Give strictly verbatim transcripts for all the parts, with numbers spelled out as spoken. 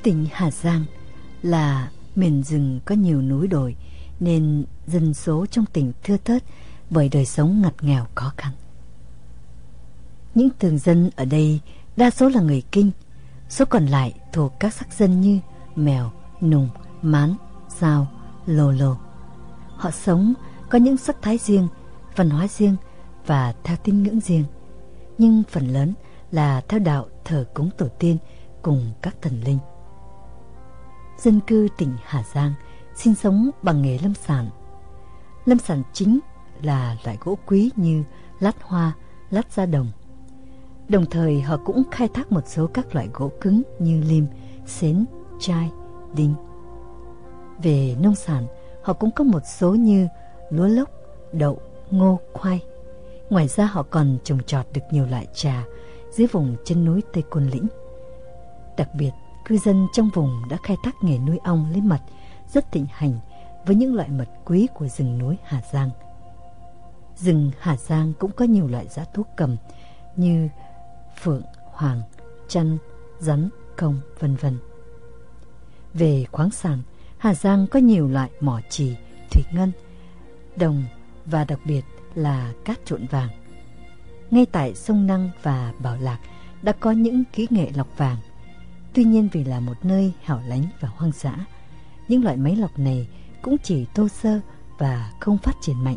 Tỉnh Hà Giang là miền rừng có nhiều núi đồi nên dân số trong tỉnh thưa thớt bởi đời sống ngặt nghèo khó khăn. Những thường dân ở đây đa số là người Kinh, số còn lại thuộc các sắc dân như Mèo, Nùng, Mán, Dao, Lô Lô. Họ sống có những sắc thái riêng, văn hóa riêng và theo tín ngưỡng riêng, nhưng phần lớn là theo đạo thờ cúng tổ tiên cùng các thần linh. Dân cư tỉnh Hà Giang sinh sống bằng nghề lâm sản. Lâm sản chính là loại gỗ quý như lát hoa, lát da đồng. Đồng thời họ cũng khai thác một số các loại gỗ cứng như lim, xến, chai, đinh. Về nông sản, họ cũng có một số như lúa lốc, đậu, ngô, khoai. Ngoài ra họ còn trồng trọt được nhiều loại trà dưới vùng chân núi Tây Côn Lĩnh. Đặc biệt, cư dân trong vùng đã khai thác nghề nuôi ong lấy mật rất thịnh hành với những loại mật quý của rừng núi Hà Giang. Rừng Hà Giang cũng có nhiều loại dã thú cầm như phượng, hoàng, chăn, rắn, công, vân vân. Về khoáng sản, Hà Giang có nhiều loại mỏ chì, thủy ngân, đồng và đặc biệt là cát trộn vàng. Ngay tại sông Năng và Bảo Lạc đã có những kỹ nghệ lọc vàng. Tuy nhiên vì là một nơi hẻo lánh và hoang dã, những loại máy lọc này cũng chỉ thô sơ và không phát triển mạnh.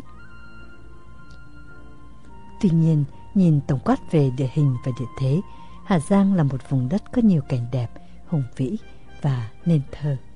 Tuy nhiên, nhìn tổng quát về địa hình và địa thế, Hà Giang là một vùng đất có nhiều cảnh đẹp, hùng vĩ và nên thơ.